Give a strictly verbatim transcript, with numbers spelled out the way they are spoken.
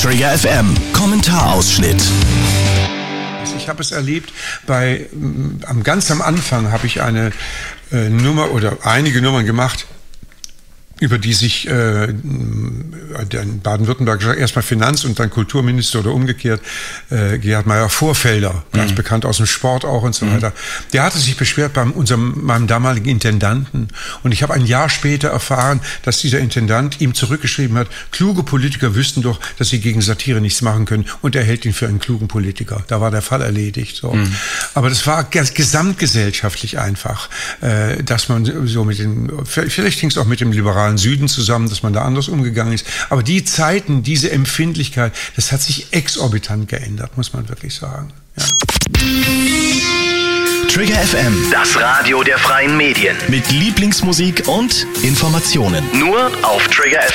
Trigger F M, Kommentarausschnitt. Ich habe es erlebt, bei, am ganz am Anfang habe ich eine äh, Nummer oder einige Nummern gemacht, über die sich äh, der Baden-Württemberg erstmal Finanz- und dann Kulturminister oder umgekehrt, äh, Gerhard Meyer-Vorfelder, ganz mhm. bekannt aus dem Sport auch und so mhm. weiter, der hatte sich beschwert bei unserem, meinem damaligen Intendanten. Und ich habe ein Jahr später erfahren, dass dieser Intendant ihm zurückgeschrieben hat, kluge Politiker wüssten doch, dass sie gegen Satire nichts machen können, und er hält ihn für einen klugen Politiker. Da war der Fall erledigt. So. Mhm. Aber das war gesamtgesellschaftlich einfach, äh, dass man so mit dem, vielleicht hing es auch mit dem liberalen Süden zusammen, dass man da anders umgegangen ist. Aber die Zeiten, diese Empfindlichkeit, das hat sich exorbitant geändert, muss man wirklich sagen. Ja. Trigger F M, das Radio der freien Medien. Mit Lieblingsmusik und Informationen. Nur auf Trigger F M.